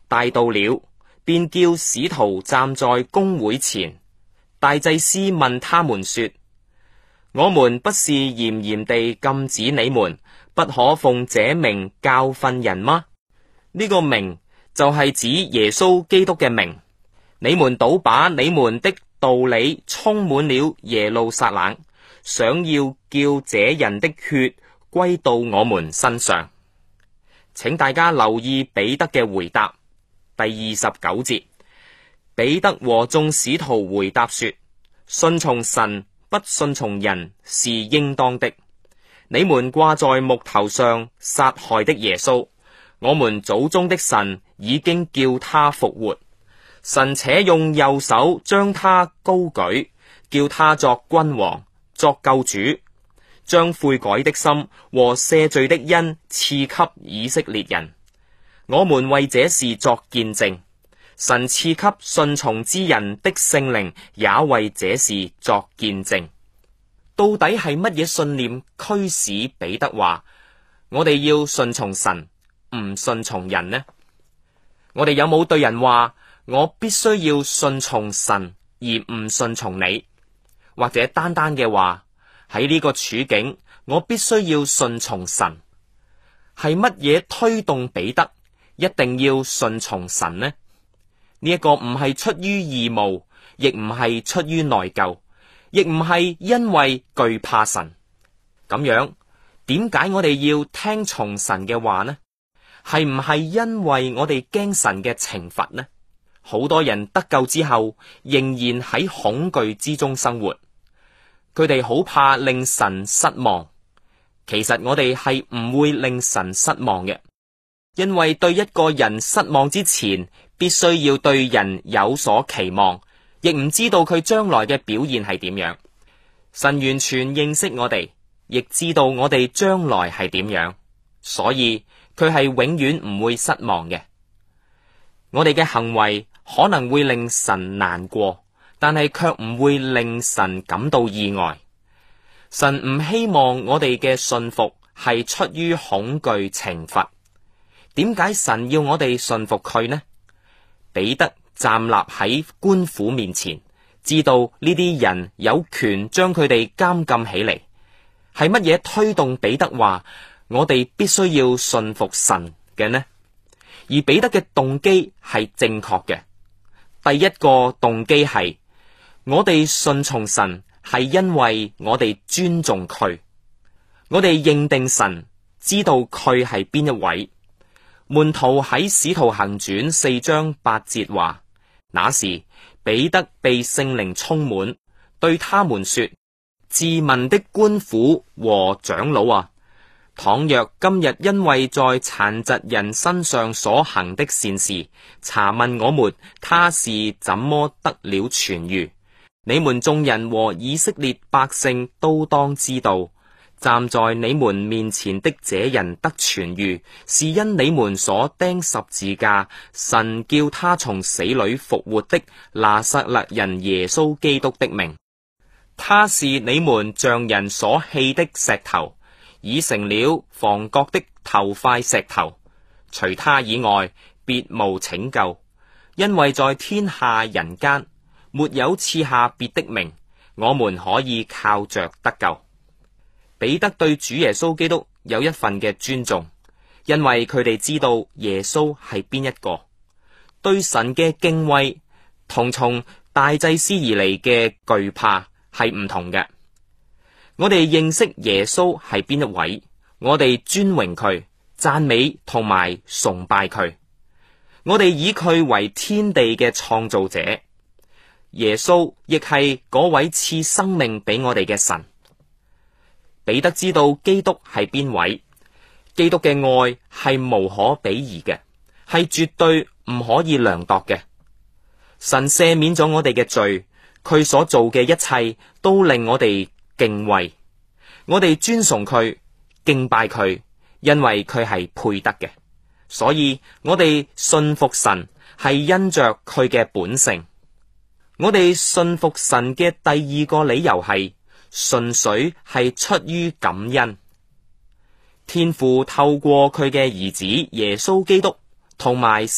大到了，便叫使徒站在公會前。大祭司問他們說：我們不是嚴嚴地禁止你們不可奉這名教訓人嗎？呢個名就係指耶穌基督嘅名。你們倒把你們的道理充滿了耶路撒冷，想要叫這人的血歸到我們身上。請大家留意彼得嘅回答，第29節，彼得和眾使徒回答說：信從神，不信從人是應當的。你們掛在木頭上殺害的耶穌，我們祖宗的神已經叫他復活，神且用右手將他高舉，叫他作君王，作救主，將悔改的心和赦罪的恩賜給以色列人。我們為這事作見證，神賜給順從之人的聖靈也為這事作見證。到底係乜嘢信念驅使彼得話我哋要順從神，唔順從人呢？我哋有冇對人話我必須要順從神而唔順從你？或者單單嘅話，喺呢個處境我必須要順從神？係乜嘢推動彼得一定要順從神呢？呢一個唔係出於義務，亦唔係出於內疚，亦唔係因為懼怕神。咁樣，點解我哋要聽從神嘅話呢？係唔係因為我哋驚神嘅懲罰呢？好多人得救之後，仍然喺恐懼之中生活，佢哋好怕令神失望。其實我哋係唔會令神失望嘅，因為對一個人失望之前，必須要對人有所期望，亦唔知道佢將來嘅表現係點樣。神完全認識我哋，亦知道我哋將來係點樣，所以佢係永遠唔會失望嘅。我哋嘅行為可能會令神難過，但係卻唔會令神感到意外。神唔希望我哋嘅信服係出於恐懼懲罰。點解神要我哋信服佢呢？彼得站立喺官府面前，知道呢啲人有權將佢哋監禁起嚟。係乜嘢推動彼得話我哋必須要信服神嘅呢？而彼得嘅動機係正確嘅。第一個動機係我哋順從神係因為我哋尊重佢，我哋認定神，知道佢係邊一位。門徒喺使徒行傳4章8節話：那時彼得被聖靈充滿，對他們說：治民的官府和長老啊，倘若今日因為在殘疾人身上所行的善事，查問我們他是怎麼得了痊癒，你們眾人和以色列百姓都當知道，站在你們面前的這人得痊癒，是因你們所釘十字架，神叫他從死裏復活的拿撒勒人耶穌基督的名。他是你們匠人所棄的石頭，已成了房角的頭塊石頭。除他以外，別無拯救，因為在天下人間沒有賜下別的名，我們可以靠着得救。彼得對主耶穌基督有一份嘅尊重，因為佢哋知道耶穌係邊一個。對神嘅敬畏同從大祭司而嚟嘅懼怕係唔同嘅。我哋認識耶穌係邊一位，我哋尊榮佢、讚美同埋崇拜佢。我哋以佢為天地嘅創造者，耶穌亦係嗰位賜生命俾我哋嘅神。彼得知道基督係邊位，基督嘅愛係無可比擬嘅，係絕對唔可以量度嘅。神赦免咗我哋嘅罪，佢所做嘅一切都令我哋敬畏，我哋尊崇佢、敬拜佢，因為佢係配得嘅。所以我哋信服神係因着佢嘅本性。我哋信服神嘅第二個理由係純粹係出於感恩。天父透過佢嘅兒子耶穌基督同埋